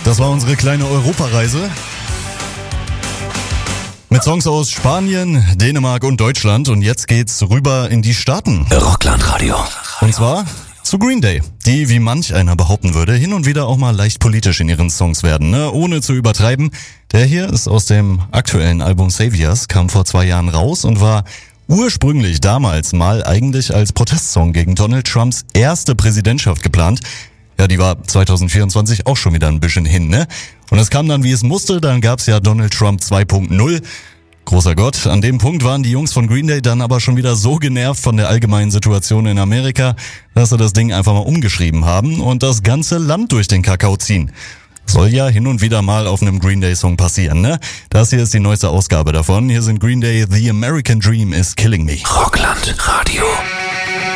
Das war unsere kleine Europareise. Mit Songs aus Spanien, Dänemark und Deutschland. Und jetzt geht's rüber in die Staaten. Rocklandradio. Und zwar zu Green Day, die, wie manch einer behaupten würde, hin und wieder auch mal leicht politisch in ihren Songs werden, ne? Ohne zu übertreiben. Der hier ist aus dem aktuellen Album Saviors, kam vor 2 Jahren raus und war ursprünglich damals mal eigentlich als Protestsong gegen Donald Trumps erste Präsidentschaft geplant. Ja, die war 2024 auch schon wieder ein bisschen hin, ne? Und es kam dann, wie es musste, dann gab's ja Donald Trump 2.0. Großer Gott, an dem Punkt waren die Jungs von Green Day dann aber schon wieder so genervt von der allgemeinen Situation in Amerika, dass sie das Ding einfach mal umgeschrieben haben und das ganze Land durch den Kakao ziehen. Soll ja hin und wieder mal auf einem Green Day Song passieren, ne? Das hier ist die neueste Ausgabe davon. Hier sind Green Day, The American Dream is Killing Me. Rocklandradio.